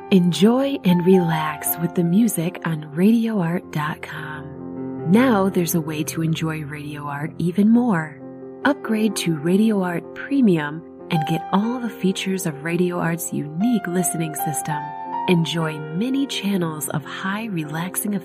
Enjoy and relax with the music on RadioArt.com. Now there's a way to enjoy Radio Art even more. Upgrade to Radio Art Premium and get all the features of Radio Art's unique listening system. Enjoy many channels of high relaxing effects